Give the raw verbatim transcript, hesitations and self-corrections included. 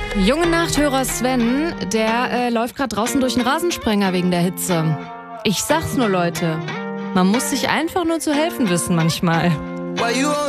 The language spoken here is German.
Junge Nachthörer Sven, der äh, läuft gerade draußen durch den Rasensprenger wegen der Hitze. Ich sag's nur, Leute, man muss sich einfach nur zu helfen wissen manchmal.